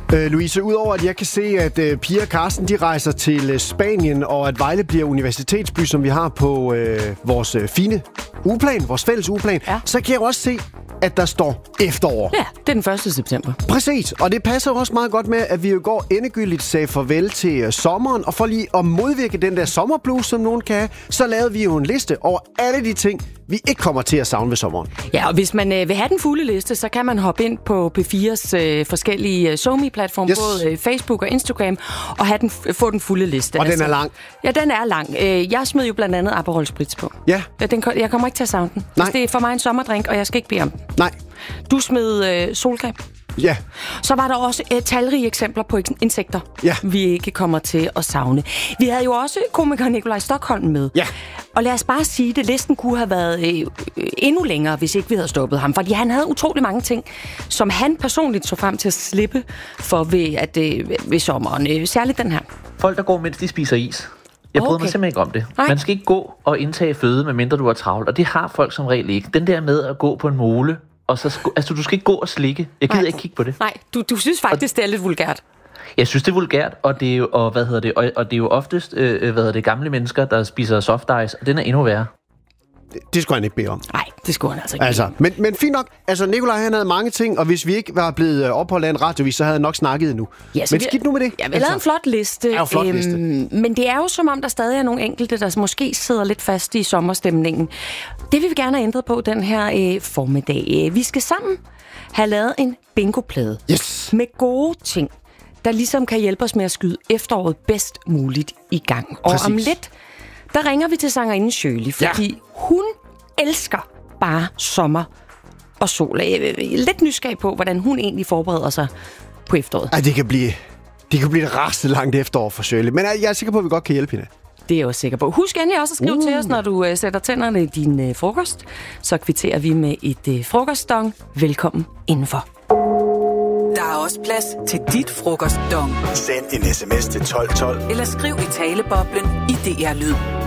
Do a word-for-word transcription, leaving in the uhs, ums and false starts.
Øh, Louise, udover at jeg kan se, at øh, Pia og Carsten de rejser til øh, Spanien, og at Vejle bliver universitetsby, som vi har på øh, vores øh, fine ugeplan, vores fælles ugeplan, ja. Så kan jeg også se, at der står efterår. Ja, det er den første september. Præcis, og det passer også meget godt med, at vi jo går endegyldigt sagde farvel til uh, sommeren, og for lige at modvirke den der sommerblues, som nogen kan have, så lavede vi jo en liste over alle de ting, vi ikke kommer til at savne ved sommeren. Ja, og hvis man øh, vil have den fulde liste, så kan man hoppe ind på P fires øh, forskellige øh, SoMe-platforme, yes. både øh, Facebook og Instagram, og have den, få den fulde liste. Og altså, den er lang. Ja, den er lang. Øh, jeg smed jo blandt andet Aperol Spritz på. Ja. ja den, jeg kommer ikke til at savne den. Altså, det er for mig en sommerdrink, og jeg skal ikke bede om den. Nej. Du smed øh, solcreme. Ja. Så var der også øh, talrige eksempler på insekter, ja. vi ikke kommer til at savne. Vi havde jo også komiker Nikolaj Stokholm med. Ja. Og lad os bare sige, at listen kunne have været øh, endnu længere, hvis ikke vi havde stoppet ham. Fordi han havde utrolig mange ting, som han personligt så frem til at slippe for ved, at, øh, ved sommeren. Øh, særligt den her. Folk, der går, mens de spiser is. Jeg bryder okay. mig simpelthen ikke om det. Nej. Man skal ikke gå og indtage føde, medmindre du er travlt. Og det har folk som regel ikke. Den der med at gå på en mole, og så sk- altså, du skal ikke gå og slikke. Jeg gider Nej. ikke kigge på det. Nej, du, du synes faktisk, og det er lidt vulgært. Jeg synes, det er vulgært, og det er jo, og, hvad hedder det, og, og det er jo oftest øh, hvad hedder det, gamle mennesker, der spiser soft ice, og den er endnu værre. Det, det skulle han ikke bede om. Nej, det skulle han altså ikke. Altså, men, men fint nok. Altså, Nikolaj, han havde mange ting, og hvis vi ikke var blevet opholdt af en radiovis, så havde han nok snakket nu. Ja, men skidt nu med det. Ja, vi har lavet en flot liste. Ja, en flot liste. Øhm, men det er jo som om, der stadig er nogle enkelte, der måske sidder lidt fast i sommerstemningen. Det vil vi gerne have ændret på den her øh, formiddag. Vi skal sammen have lavet en bingoplade. Yes. Med gode ting, der ligesom kan hjælpe os med at skyde efteråret bedst muligt i gang. Og Præcis. om lidt, der ringer vi til sangerinden Shirley, fordi ja. hun elsker bare sommer og sol. Jeg er lidt nysgerrig på, hvordan hun egentlig forbereder sig på efteråret. Ej, det kan blive, det kan blive et rastet langt efterår for Shirley, men jeg er sikker på, at vi godt kan hjælpe hende. Det er jeg også sikker på. Husk endelig også at skrive uh. til os, når du uh, sætter tænderne i din uh, frokost. Så kvitterer vi med et uh, frokostdong. Velkommen indenfor. Der er også plads til dit frokostdong. Send en sms til tolv tolv. Eller skriv i taleboblen i D R Lyd.